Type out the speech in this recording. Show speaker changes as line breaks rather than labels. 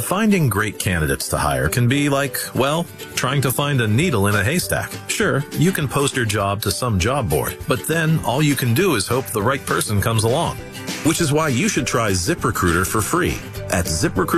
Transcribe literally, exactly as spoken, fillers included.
Finding great candidates to hire can be like, well, trying to find a needle in a haystack. Sure, you can post your job to some job board, but then all you can do is hope the right person comes along. Which is why you should try ZipRecruiter for free at ZipRecruiter.